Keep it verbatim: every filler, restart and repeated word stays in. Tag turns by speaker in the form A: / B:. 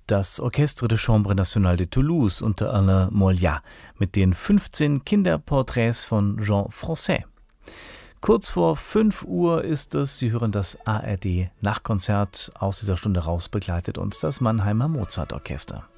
A: Das Orchestre de Chambre Nationale de Toulouse unter Alain Moliat mit den fünfzehn Kinderporträts von Jean Francais. Kurz vor fünf Uhr ist es, Sie hören das A R D-Nachkonzert aus dieser Stunde raus, begleitet uns das Mannheimer Mozartorchester.